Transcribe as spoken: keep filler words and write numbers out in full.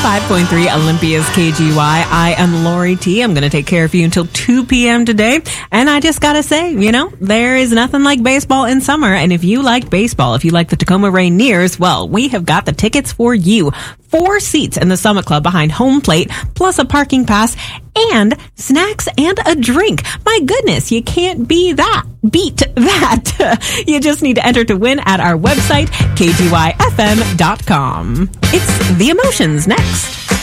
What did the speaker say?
five point three Olympia's K G Y. I am Lori T. I'm going to take care of you until two p.m. today. And I just got to say, you know, there is nothing like baseball in summer. And if you like baseball, if you like the Tacoma Rainiers, well, we have got the tickets for you. Four seats in the Summit Club behind home plate, plus a parking pass and snacks and a drink. My goodness, you can't be that. Beat that. You just need to enter to win at our website, K G Y F M dot com. It's The Emotions next.